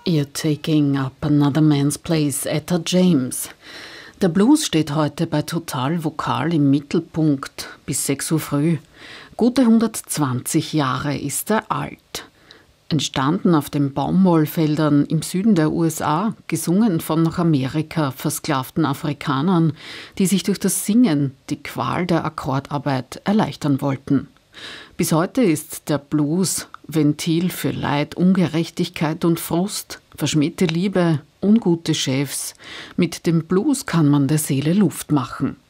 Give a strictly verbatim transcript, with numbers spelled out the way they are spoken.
You're taking up another man's place, Etta James. Der Blues steht heute bei Total Vokal im Mittelpunkt bis sechs Uhr früh. Gute hundertzwanzig Jahre ist er alt. Entstanden auf den Baumwollfeldern im Süden der U S A, gesungen von nach Amerika versklavten Afrikanern, die sich durch das Singen die Qual der Akkordarbeit erleichtern wollten. Bis heute ist der Blues Ventil für Leid, Ungerechtigkeit und Frust, verschmähte Liebe, ungute Chefs. Mit dem Blues kann man der Seele Luft machen.